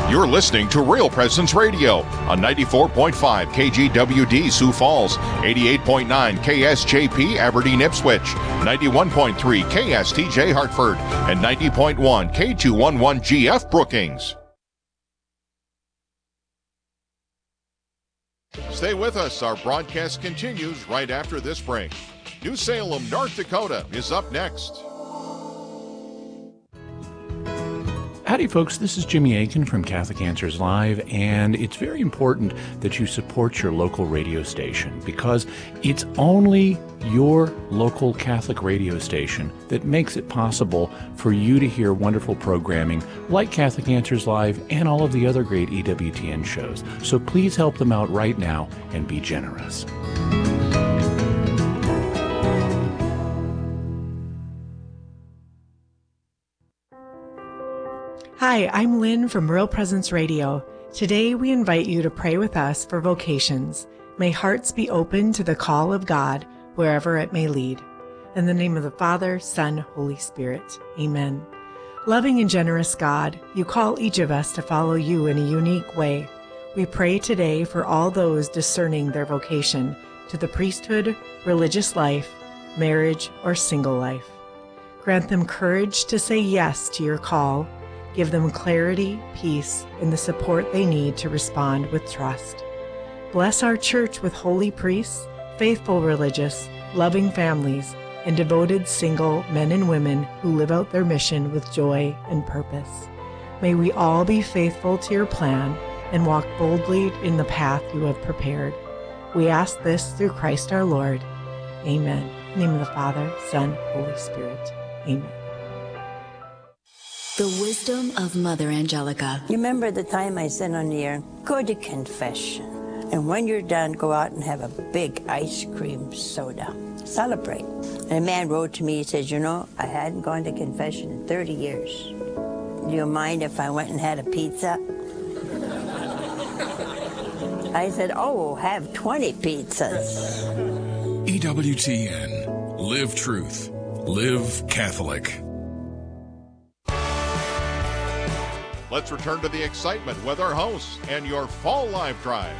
You're listening to Real Presence Radio on 94.5 KGWD Sioux Falls, 88.9 KSJP Aberdeen Ipswich, 91.3 KSTJ Hartford, and 90.1 K211GF Brookings. Stay with us. Our broadcast continues right after this break. New Salem, North Dakota is up next. Howdy folks, this is Jimmy Aiken from Catholic Answers Live, and it's very important that you support your local radio station because it's only your local Catholic radio station that makes it possible for you to hear wonderful programming like Catholic Answers Live and all of the other great EWTN shows. So please help them out right now and be generous. Hi, I'm Lynn from Real Presence Radio. Today we invite you to pray with us for vocations. May hearts be open to the call of God wherever it may lead. In the name of the Father, Son, Holy Spirit. Amen. Loving and generous God, you call each of us to follow you in a unique way. We pray today for all those discerning their vocation to the priesthood, religious life, marriage, or single life. Grant them courage to say yes to your call. Give them clarity, peace, and the support they need to respond with trust. Bless our church with holy priests, faithful religious, loving families, and devoted single men and women who live out their mission with joy and purpose. May we all be faithful to your plan and walk boldly in the path you have prepared. We ask this through Christ our Lord. Amen. In the name of the Father, Son, Holy Spirit. Amen. The wisdom of Mother Angelica. You remember the time I said on the air, go to confession. And when you're done, go out and have a big ice cream soda. Celebrate. And a man wrote to me, he says, you know, I hadn't gone to confession in 30 years. Do you mind if I went and had a pizza? I said, oh, have 20 pizzas. EWTN. Live truth. Live Catholic. Let's return to the excitement with our hosts and your Fall Live Drive.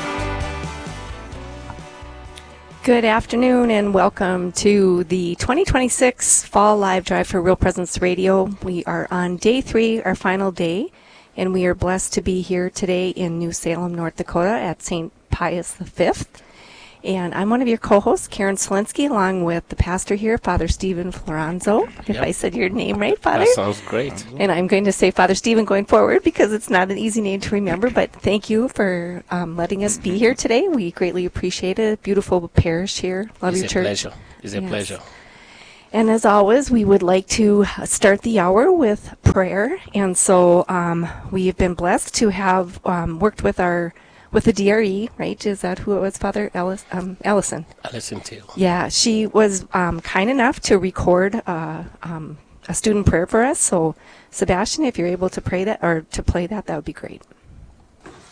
Good afternoon and welcome to the 2026 Fall Live Drive for Real Presence Radio. We are on day 3, our final day, and we are blessed to be here today in New Salem, North Dakota at St. Pius V. And I'm one of your co-hosts, Karen Selinsky, along with the pastor here, Father Stephen Floranzo, if I said your name right, Father. That sounds great. And I'm going to say Father Stephen going forward because it's not an easy name to remember, but thank you for letting us be here today. We greatly appreciate it. Beautiful parish here. Love your church. It's a pleasure. And as always, we would like to start the hour with prayer. And so we have been blessed to have worked with the DRE, right? Is that who it was, Father Allison? Allison Teal. Yeah, she was kind enough to record a student prayer for us. So, Sebastian, if you're able to pray that or to play that, that would be great.